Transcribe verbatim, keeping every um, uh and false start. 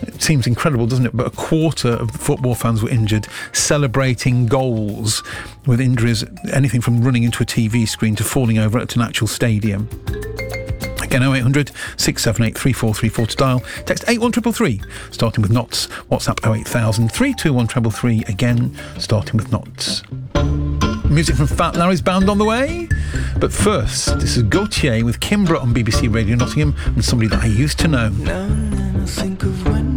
It seems incredible, doesn't it? But a quarter of the football fans were injured celebrating goals with injuries, anything from running into a T V screen to falling over at an actual stadium. Again, oh eight hundred, six seven eight, three four three four to dial. Text eight one three three three, starting with knots. WhatsApp oh eight thousand, three two one three three, again, starting with knots. Music from Fat Larry's band on the way. But first, this is Gautier with Kimbra on B B C Radio Nottingham, and somebody that I used to know. Now and then I think of when